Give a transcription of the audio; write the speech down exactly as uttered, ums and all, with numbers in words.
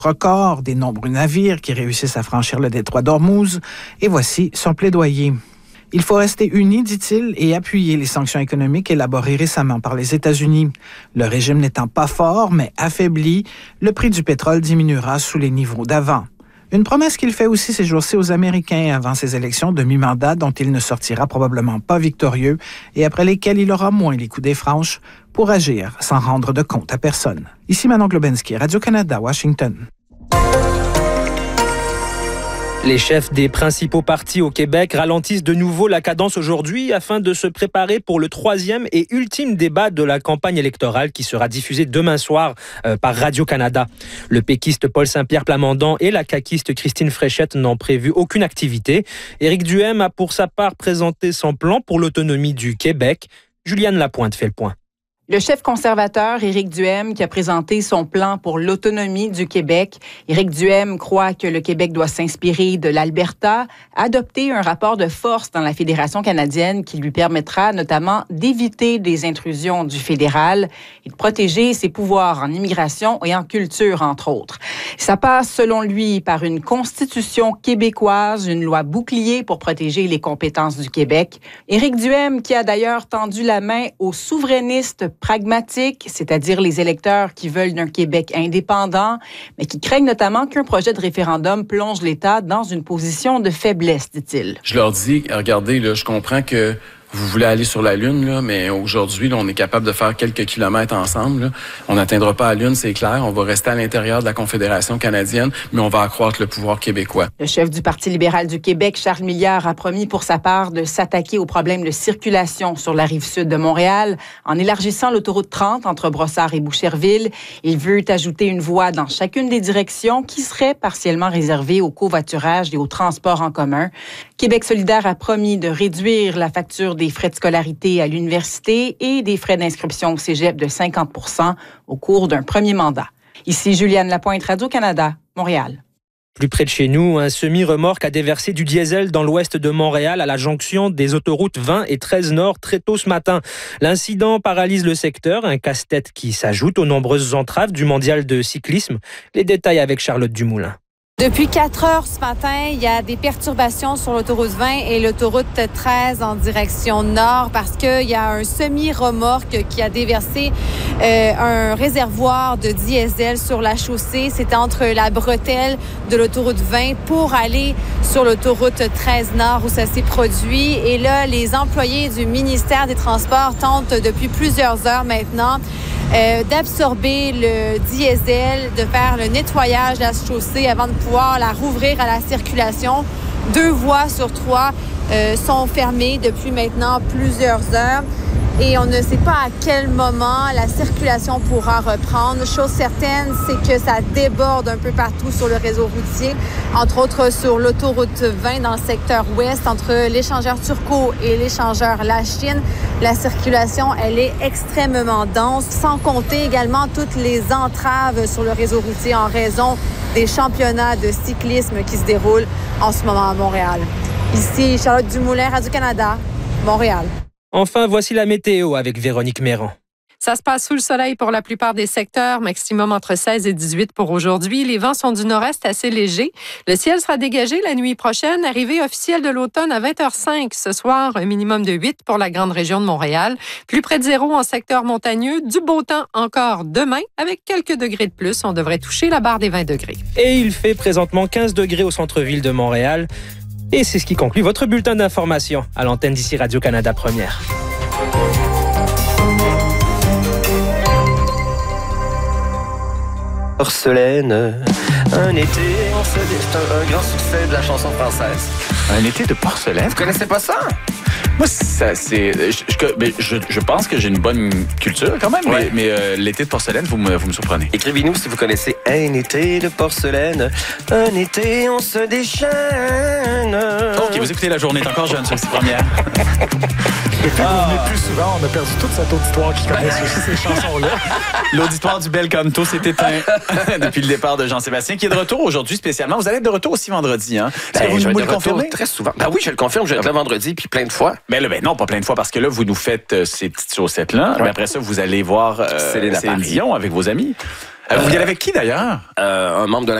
record des nombreux navires qui réussissent à franchir le détroit d'Ormuz, et voici son plaidoyer. Il faut rester unis, dit-il, et appuyer les sanctions économiques élaborées récemment par les États-Unis. Le régime n'étant pas fort, mais affaibli, le prix du pétrole diminuera sous les niveaux d'avant. Une promesse qu'il fait aussi ces jours-ci aux Américains avant ces élections de mi-mandat dont il ne sortira probablement pas victorieux et après lesquelles il aura moins les coups des franches pour agir sans rendre de compte à personne. Ici Manon Globensky, Radio-Canada, Washington. Les chefs des principaux partis au Québec ralentissent de nouveau la cadence aujourd'hui afin de se préparer pour le troisième et ultime débat de la campagne électorale qui sera diffusé demain soir euh, par Radio-Canada. Le péquiste Paul Saint-Pierre Plamondon et la caquiste Christine Fréchette n'ont prévu aucune activité. Éric Duhaime a pour sa part présenté son plan pour l'autonomie du Québec. Juliane Lapointe fait le point. Le chef conservateur Éric Duhaime qui a présenté son plan pour l'autonomie du Québec. Éric Duhaime croit que le Québec doit s'inspirer de l'Alberta, adopter un rapport de force dans la Fédération canadienne qui lui permettra notamment d'éviter des intrusions du fédéral et de protéger ses pouvoirs en immigration et en culture, entre autres. Ça passe, selon lui, par une constitution québécoise, une loi bouclier pour protéger les compétences du Québec. Éric Duhaime qui a d'ailleurs tendu la main aux souverainistes pragmatiques, c'est-à-dire les électeurs qui veulent d'un Québec indépendant, mais qui craignent notamment qu'un projet de référendum plonge l'État dans une position de faiblesse, dit-il. Je leur dis, regardez, là, je comprends que vous voulez aller sur la Lune, là, mais aujourd'hui, là, on est capable de faire quelques kilomètres ensemble. Là. On n'atteindra pas la Lune, c'est clair. On va rester à l'intérieur de la Confédération canadienne, mais on va accroître le pouvoir québécois. Le chef du Parti libéral du Québec, Charles Milliard, a promis pour sa part de s'attaquer aux problèmes de circulation sur la rive sud de Montréal en élargissant l'autoroute trente entre Brossard et Boucherville. Il veut ajouter une voie dans chacune des directions qui serait partiellement réservée au covoiturage et au transport en commun. Québec solidaire a promis de réduire la facture des frais de scolarité à l'université et des frais d'inscription au cégep de cinquante pour cent au cours d'un premier mandat. Ici Juliane Lapointe, Radio-Canada, Montréal. Plus près de chez nous, un semi-remorque a déversé du diesel dans l'ouest de Montréal à la jonction des autoroutes vingt et treize Nord très tôt ce matin. L'incident paralyse le secteur, un casse-tête qui s'ajoute aux nombreuses entraves du mondial de cyclisme. Les détails avec Charlotte Dumoulin. Depuis quatre heures ce matin, il y a des perturbations sur l'autoroute vingt et l'autoroute treize en direction nord parce qu'il y a un semi-remorque qui a déversé euh, un réservoir de diesel sur la chaussée. C'est entre la bretelle de l'autoroute vingt pour aller sur l'autoroute treize nord où ça s'est produit. Et là, les employés du ministère des Transports tentent depuis plusieurs heures maintenant Euh, d'absorber le diesel, de faire le nettoyage de la chaussée avant de pouvoir la rouvrir à la circulation. Deux voies sur trois euh, sont fermées depuis maintenant plusieurs heures et on ne sait pas à quel moment la circulation pourra reprendre. Chose certaine, c'est que ça déborde un peu partout sur le réseau routier, entre autres sur l'autoroute vingt dans le secteur ouest, entre l'échangeur Turcot et l'échangeur La Chine. La circulation, elle est extrêmement dense, sans compter également toutes les entraves sur le réseau routier en raison des championnats de cyclisme qui se déroulent en ce moment à Montréal. Ici, Charlotte Dumoulin, Radio-Canada, Montréal. Enfin, voici la météo avec Véronique Méran. Ça se passe sous le soleil pour la plupart des secteurs, maximum entre seize et dix-huit pour aujourd'hui. Les vents sont du nord-est assez légers. Le ciel sera dégagé la nuit prochaine. Arrivée officielle de l'automne à vingt heures cinq ce soir, un minimum de huit pour la grande région de Montréal. Plus près de zéro en secteur montagneux. Du beau temps encore demain, avec quelques degrés de plus. On devrait toucher la barre des vingt degrés. Et il fait présentement quinze degrés au centre-ville de Montréal. Et c'est ce qui conclut votre bulletin d'information à l'antenne d'ici Radio-Canada Première. Porcelaine, un été, on se dit, c'est un, un grand succès de la chanson française. Un été de porcelaine? Vous connaissez pas ça? Moi, ça, c'est, je, je, je, je pense que j'ai une bonne culture quand même, ouais. mais, mais euh, l'été de porcelaine, vous me, vous me surprenez. Écrivez-nous si vous connaissez un été de porcelaine, un été, on se déchaîne. Ok, vous écoutez La Journée est encore jeune sur ces premières. Et puis, ah. vous venez plus souvent, on a perdu toute cette auditoire qui connaît aussi ces chansons-là. L'auditoire du Belcom Tôt s'est éteint depuis le départ de Jean-Sébastien, qui est de retour aujourd'hui spécialement. Vous allez être de retour aussi vendredi, hein? Est-ce ben, que vous je nous vais le confirmez? Très souvent. Ben oui, je le confirme, je vais être là vendredi, puis plein de fois. Ben là, ben non, pas plein de fois, parce que là, vous nous faites euh, ces petites chaussettes-là. Ouais. Mais après ça, vous allez voir euh, Céline Dion avec vos amis. Euh, vous y allez avec qui, d'ailleurs? Euh, un membre de la